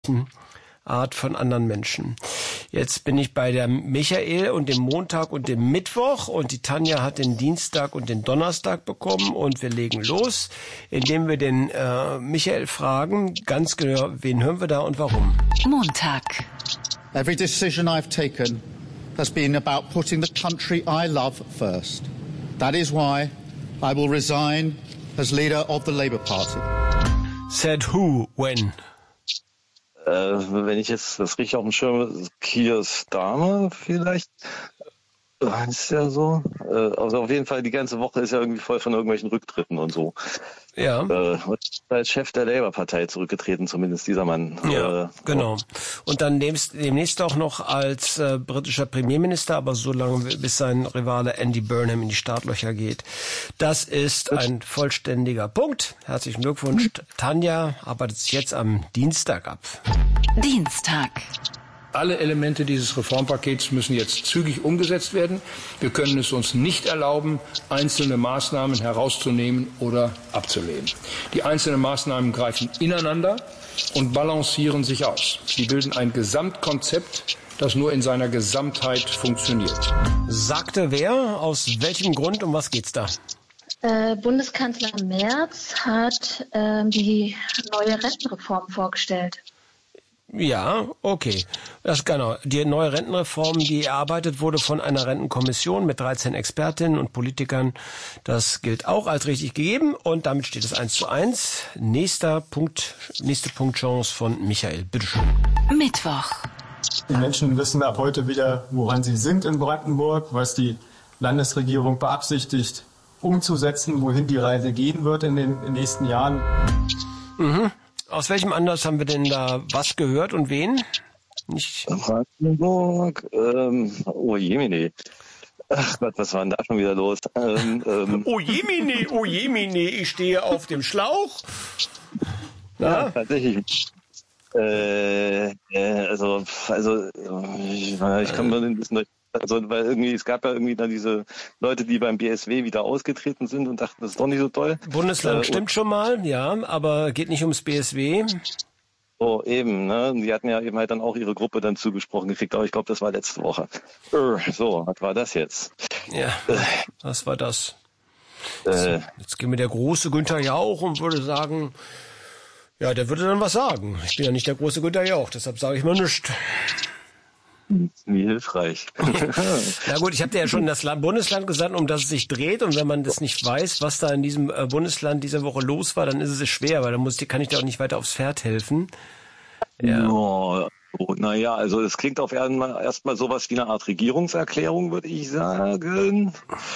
ähnlichen Art von anderen Menschen. Jetzt bin ich bei der Michael und dem Montag und dem Mittwoch und die Tanja hat den Dienstag und den Donnerstag bekommen und wir legen los, indem wir den Michael fragen, ganz genau, wen hören wir da und warum? Montag. Every decision I've taken has been about putting the country I love first. That is why I will resign as leader of the Labour Party. Said who, when? Wenn ich jetzt das richtig auf dem Schirm habe, Keir Starmer vielleicht. Ist ja so. Also auf jeden Fall, die ganze Woche ist ja irgendwie voll von irgendwelchen Rücktritten und so. Ja. Und als Chef der Labour-Partei zurückgetreten, zumindest dieser Mann. Ja, genau. Und dann demnächst auch noch als britischer Premierminister, aber so lange, bis sein Rivale Andy Burnham in die Startlöcher geht. Das ist ein vollständiger Punkt. Herzlichen Glückwunsch. Tanja arbeitet sich jetzt am Dienstag ab. Dienstag. Alle Elemente dieses Reformpakets müssen jetzt zügig umgesetzt werden. Wir können es uns nicht erlauben, einzelne Maßnahmen herauszunehmen oder abzulehnen. Die einzelnen Maßnahmen greifen ineinander und balancieren sich aus. Sie bilden ein Gesamtkonzept, das nur in seiner Gesamtheit funktioniert. Sagte wer? Aus welchem Grund? Um was geht's da? Bundeskanzler Merz hat die neue Rentenreform vorgestellt. Ja, okay. Das genau. Die neue Rentenreform, die erarbeitet wurde von einer Rentenkommission mit 13 Expertinnen und Politikern. Das gilt auch als richtig gegeben und damit steht es 1:1. Nächste Punktchance von Michael. Bitteschön. Mittwoch. Die Menschen wissen ab heute wieder, woran sie sind in Brandenburg, was die Landesregierung beabsichtigt umzusetzen, wohin die Reise gehen wird in den nächsten Jahren. Mhm. Aus welchem Anlass haben wir denn da was gehört und wen? Nicht. Brandenburg, oh Jemine. Ach Gott, was war denn da schon wieder los? Oh Jemine, ich stehe auf dem Schlauch. Ja, tatsächlich. Also ich kann mal ein bisschen weil irgendwie, es gab ja irgendwie dann diese Leute, die beim BSW wieder ausgetreten sind und dachten, das ist doch nicht so toll. Bundesland stimmt schon mal, ja, aber geht nicht ums BSW. Oh, eben, ne? Die hatten ja eben halt dann auch ihre Gruppe dann zugesprochen gekriegt, aber ich glaube, das war letzte Woche. So, was war das jetzt? Ja, was war das? Jetzt gehen wir der große Günther Jauch und würde sagen, ja, der würde dann was sagen. Ich bin ja nicht der große Günther Jauch, deshalb sage ich mal nichts. Wie hilfreich. Na gut, ich habe dir ja schon das Bundesland gesagt, um das es sich dreht. Und wenn man das nicht weiß, was da in diesem Bundesland diese Woche los war, dann ist es schwer, weil dann kann ich dir auch nicht weiter aufs Pferd helfen. Ja. Oh, naja, also es klingt auf erstmal sowas wie eine Art Regierungserklärung, würde ich sagen.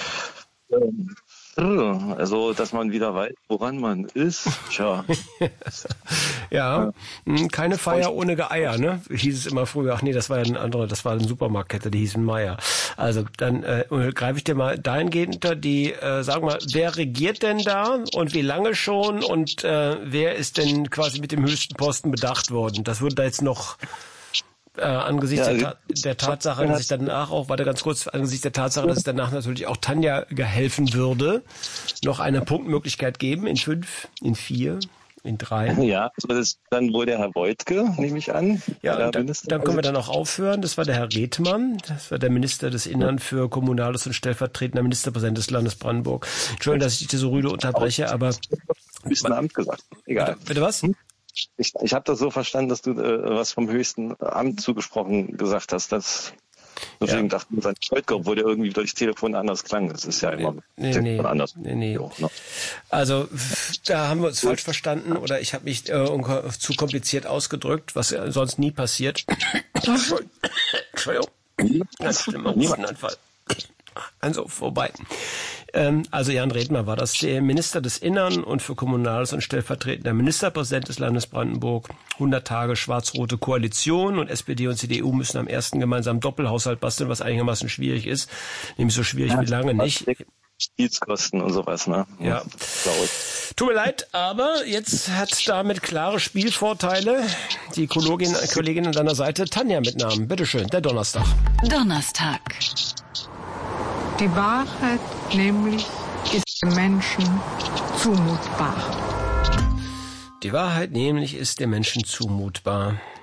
Also, dass man wieder weiß, woran man ist. Tja. Ja, keine Feier ohne Geeier, ne? Hieß es immer früher. Ach nee, das war ja eine andere, das war eine Supermarktkette, die hieß Meier. Also, dann greife ich dir mal dahingehend unter die, sag mal, wer regiert denn da und wie lange schon und wer ist denn quasi mit dem höchsten Posten bedacht worden? Das würde da jetzt noch angesichts der Tatsache, dass ich danach auch, angesichts der Tatsache, dass ich danach natürlich auch Tanja helfen würde, noch eine Punktmöglichkeit geben in 5, in 4, in 3. Ja, das ist dann wohl der Herr Beutke, nehme ich an. Ja, dann können wir dann auch aufhören. Das war der Herr Redmann, das war der Minister des Innern für Kommunales und stellvertretender Ministerpräsident des Landes Brandenburg. Entschuldigung, dass ich dich so rüde unterbreche, aber... Du bist ein Amt gesagt. Egal. Bitte was? Ich habe das so verstanden, dass du was vom höchsten Amt zugesprochen gesagt hast. Deswegen dachte ich, sein Beutke, obwohl der irgendwie durchs Telefon anders klang. Das ist ja immer anders. Nee. Also da haben wir uns falsch verstanden oder ich habe mich zu kompliziert ausgedrückt, was sonst nie passiert. Entschuldigung. Ganz schlimmer Hustenanfall. Also vorbei. Also Jan Redmer war das, der Minister des Innern und für Kommunales und stellvertretender Ministerpräsident des Landes Brandenburg. 100 Tage schwarz-rote Koalition und SPD und CDU müssen am ersten gemeinsamen Doppelhaushalt basteln, was einigermaßen schwierig ist. Nämlich so schwierig wie lange nicht. Dienstkosten und sowas, ne? Ja. Tut mir leid, aber jetzt hat damit klare Spielvorteile die Kollegin an deiner Seite, Tanja mit Namen. Bitteschön, der Donnerstag. Donnerstag. Die Wahrheit nämlich ist dem Menschen zumutbar. Die Wahrheit nämlich ist dem Menschen zumutbar.